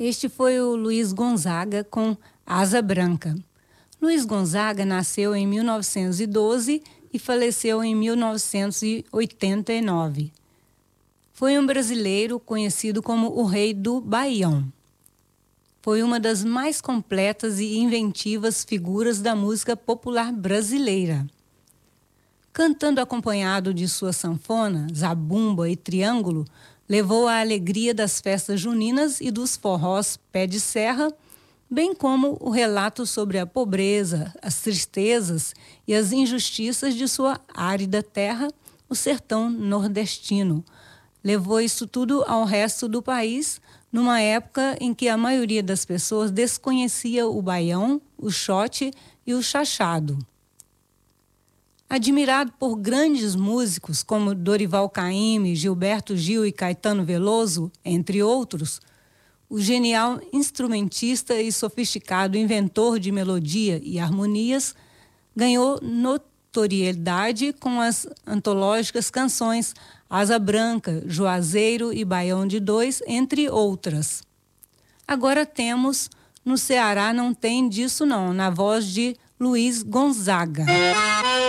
Este foi o Luiz Gonzaga com Asa Branca. Luiz Gonzaga nasceu em 1912 e faleceu em 1989. Foi um brasileiro conhecido como o Rei do Baião. Foi uma das mais completas e inventivas figuras da música popular brasileira. Cantando acompanhado de sua sanfona, zabumba e triângulo, levou a alegria das festas juninas e dos forrós pé de serra, bem como o relato sobre a pobreza, as tristezas e as injustiças de sua árida terra, o sertão nordestino. Levou isso tudo ao resto do país, numa época em que a maioria das pessoas desconhecia o baião, o xote e o chachado. Admirado por grandes músicos como Dorival Caymmi, Gilberto Gil e Caetano Veloso, entre outros, o genial instrumentista e sofisticado inventor de melodia e harmonias ganhou notoriedade com as antológicas canções Asa Branca, Juazeiro e Baião de Dois, entre outras. Agora temos No Ceará Não Tem Disso Não, na voz de Luiz Gonzaga.